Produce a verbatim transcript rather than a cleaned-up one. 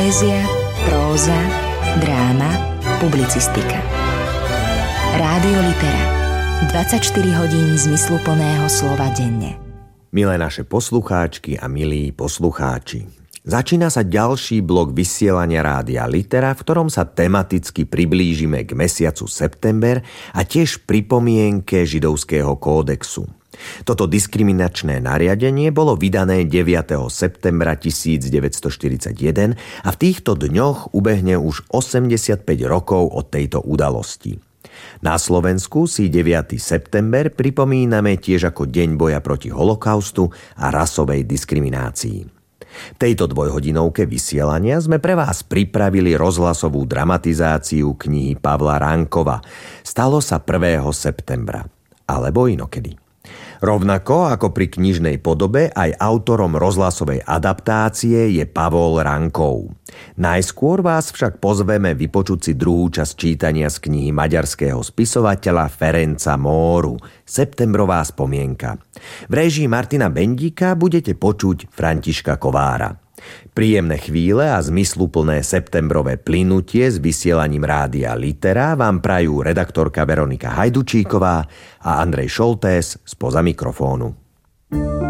Poézia, próza, dráma, publicistika. Rádio Litera. dvadsaťštyri hodín zmysluplného slova denne. Milé naše poslucháčky a milí poslucháči, začína sa ďalší blok vysielania Rádia Litera, v ktorom sa tematicky priblížime k mesiacu september a tiež pripomienke židovského kódexu. Toto diskriminačné nariadenie bolo vydané deviateho septembra tisícdeväťstoštyridsaťjeden a v týchto dňoch ubehne už osemdesiatpäť rokov od tejto udalosti. Na Slovensku si deviateho september pripomíname tiež ako deň boja proti holokaustu a rasovej diskriminácii. V tejto dvojhodinovke vysielania sme pre vás pripravili rozhlasovú dramatizáciu knihy Pavla Ránkova. Stalo sa prvého septembra, alebo inokedy. Rovnako ako pri knižnej podobe, aj autorom rozhlasovej adaptácie je Pavol Ránkov. Najskôr vás však pozveme vypočuť si druhú časť čítania z knihy maďarského spisovateľa Ferenca Móru Septembrová spomienka. V réžii Martina Bendika budete počuť Františka Kovára. Príjemné chvíle a zmysluplné septembrové plynutie s vysielaním Rádia Litera vám prajú redaktorka Veronika Hajdučíková a Andrej Šoltés spoza mikrofónu.